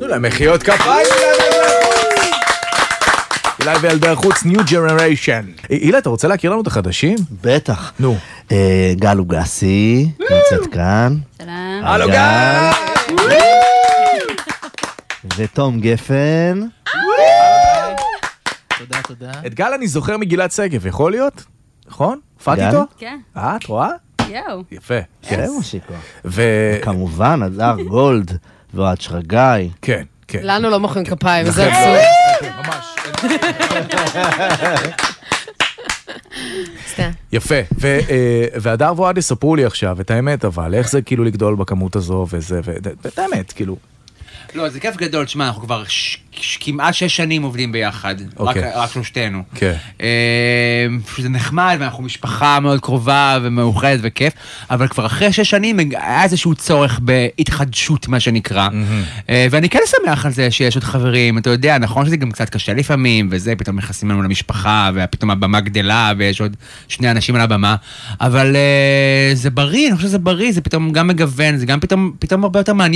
תנו להם מחיאות כפיים. אילי וילדי החוץ, New Generation. אילי, אתה רוצה להכיר לנו את החדשים? בטח. נו. גל לוגסי, נמצאת כאן. שלום. הלו גל! ותום גפן. תודה, תודה. את גל אני זוכר מגילת שגב, יכול להיות? נכון? הופעתי גל? איתו? כן. את רואה? יאו. יפה. כן, מושיקו. ו... כמובן, אדר גולד ואוהד שרגאי. כן, כן. לנו לא מוחאים כפיים, לכם זה לא. עצוב. ממש. סתם. יפה. והדר ואוהד יספרו לי עכשיו את האמת, אבל איך זה כאילו לגדול בכמות הזו וזה, ואת האמת, כאילו. לא, זה כיף גדול, תשמע, אנחנו כבר כמעט 6 שנים עובדים ביחד, רק שלושתנו. כן. שזה נחמד, ואנחנו משפחה מאוד קרובה ומאוחדת וכיף, אבל כבר אחרי 6 שנים היה איזשהו צורך בהתחדשות, מה שנקרא. ואני כן שמח על זה שיש עוד חברים, אתה יודע, נכון שזה גם קצת קשה לפעמים, וזה, פתאום נכנסים לנו למשפחה, ופתאום הבמה גדלה, ויש עוד 2 אנשים על הבמה, אבל זה בריא, אני חושב שזה בריא, זה פתאום גם מגוון, זה גם פתאום הרבה יותר מעניין.